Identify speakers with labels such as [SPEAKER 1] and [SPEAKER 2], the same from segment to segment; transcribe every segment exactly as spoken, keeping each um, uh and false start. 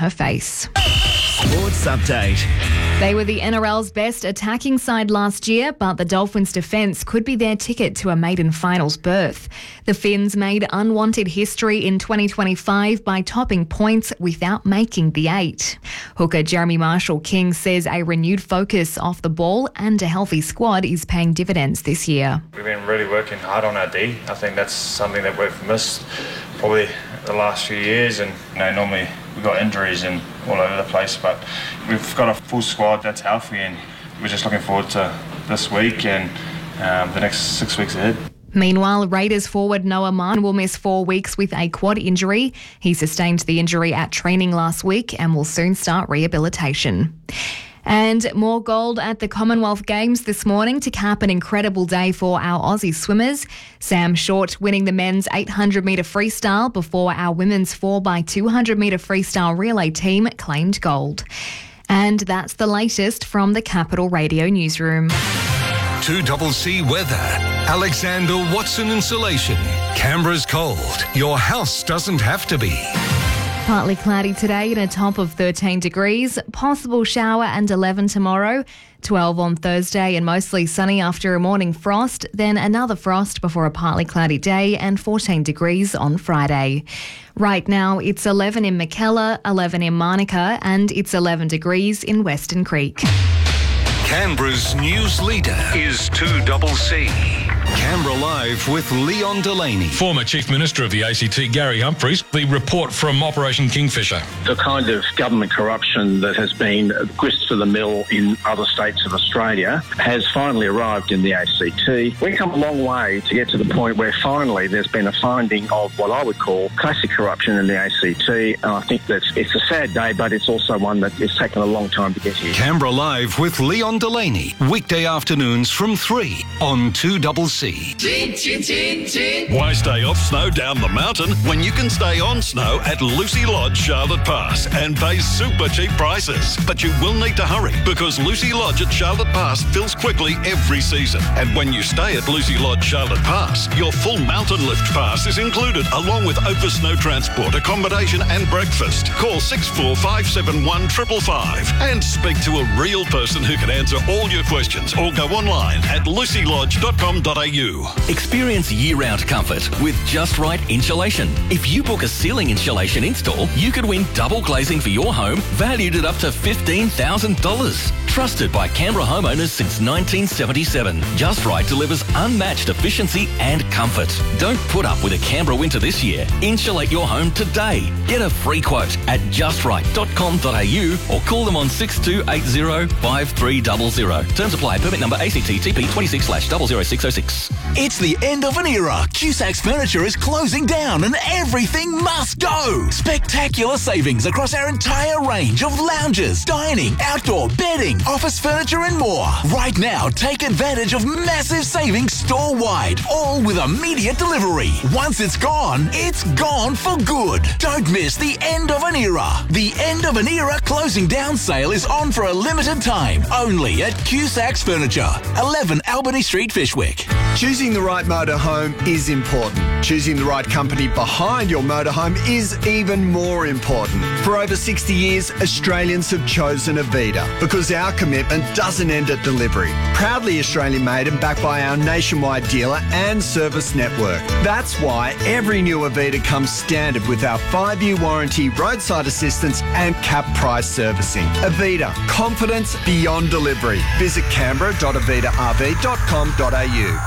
[SPEAKER 1] her face.
[SPEAKER 2] Sports Update.
[SPEAKER 1] They were the N R L's best attacking side last year, but the Dolphins' defence could be their ticket to a maiden finals berth. The Finns made unwanted history in twenty twenty-five by topping points without making the eight. Hooker Jeremy Marshall-King says a renewed focus off the ball and a healthy squad is paying dividends this year.
[SPEAKER 3] We've been really working hard on our D. I think that's something that we've missed probably the last few years, and you know, normally we've got injuries and all over the place, but we've got a full squad that's healthy, and we're just looking forward to this week and um, the next six weeks ahead.
[SPEAKER 1] Meanwhile, Raiders forward Noah Martin will miss four weeks with a quad injury. He sustained the injury at training last week and will soon start rehabilitation. And more gold at the Commonwealth Games this morning to cap an incredible day for our Aussie swimmers. Sam Short winning the men's eight hundred metre freestyle before our women's four by two hundred metre freestyle relay team claimed gold. And that's the latest from the Capital Radio newsroom.
[SPEAKER 4] two C weather. Alexander Watson Insulation. Canberra's cold. Your house doesn't have to be.
[SPEAKER 1] Partly cloudy today and a top of thirteen degrees. Possible shower and eleven tomorrow. twelve on Thursday and mostly sunny after a morning frost. Then another frost before a partly cloudy day and fourteen degrees on Friday. Right now it's eleven in Mackellar, eleven in Monica and it's eleven degrees in Western Creek.
[SPEAKER 4] Canberra's news leader is two C. Canberra Live with Leon Delaney.
[SPEAKER 5] Former Chief Minister of the A C T, Gary Humphries, the report from Operation Kingfisher.
[SPEAKER 6] The kind of government corruption that has been grist for the mill in other states of Australia has finally arrived in the A C T. We've come a long way to get to the point where finally there's been a finding of what I would call classic corruption in the A C T, and I think that it's a sad day, but it's also one that has taken a long time to get here.
[SPEAKER 4] Canberra Live with Leon Delaney, weekday afternoons from three on two C.
[SPEAKER 7] Chin, chin, chin, chin. Why stay off snow down the mountain when you can stay on snow at Lucy Lodge, Charlotte Pass and pay super cheap prices? But you will need to hurry because Lucy Lodge at Charlotte Pass fills quickly every season. And when you stay at Lucy Lodge, Charlotte Pass, your full mountain lift pass is included along with over snow transport, accommodation and breakfast. Call six four five seven one five five five and speak to a real person who can answer all your questions or go online at lucy lodge dot com dot a u.
[SPEAKER 8] Experience year-round comfort with Just Right Insulation. If you book a ceiling insulation install, you could win double glazing for your home valued at up to fifteen thousand dollars. Trusted by Canberra homeowners since nineteen seventy-seven, Just Right delivers unmatched efficiency and comfort. Don't put up with a Canberra winter this year. Insulate your home today. Get a free quote at just right dot com dot a u or call them on six two eight zero five three zero zero. Terms apply. Permit number A C T T P twenty-six slash zero zero six zero six.
[SPEAKER 9] It's the end of an era. Cusac's Furniture is closing down and everything must go. Spectacular savings across our entire range of lounges, dining, outdoor, bedding, office furniture and more. Right now, take advantage of massive savings store-wide, all with immediate delivery. Once it's gone, it's gone for good. Don't miss the end of an era. The end of an era closing down sale is on for a limited time, only at Cusac's Furniture, eleven Albany Street, Fishwick.
[SPEAKER 10] Choosing the right motorhome is important. Choosing the right company behind your motorhome is even more important. For over sixty years, Australians have chosen Avita because our commitment doesn't end at delivery. Proudly Australian made and backed by our nationwide dealer and service network. That's why every new Avita comes standard with our five-year warranty, roadside assistance and cap price servicing. Avita, confidence beyond delivery. Visit canberra dot avita r v dot com dot a u.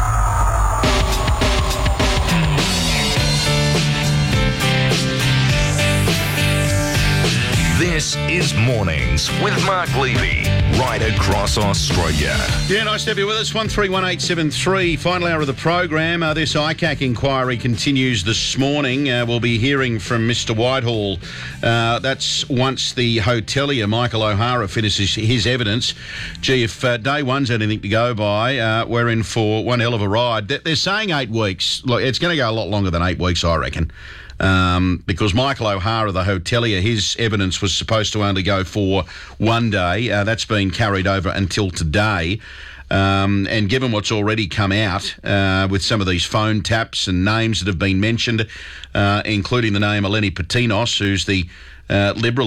[SPEAKER 4] This is Mornings with Mark Levy, right across Australia.
[SPEAKER 11] Yeah, nice to have you with us. one three one eight seven three, final hour of the program. Uh, this I C A C inquiry continues this morning. Uh, we'll be hearing from Mister Whitehall. Uh, that's once the hotelier, Michael O'Hara, finishes his evidence. Gee, if uh, day one's anything to go by, uh, we're in for one hell of a ride. They're saying eight weeks. Look, it's going to go a lot longer than eight weeks, I reckon. Um, because Michael O'Hara, the hotelier, his evidence was supposed to only go for one day. Uh, that's been carried over until today. Um, and given what's already come out uh, with some of these phone taps and names that have been mentioned, uh, including the name Eleni Patinos, who's the uh, Liberal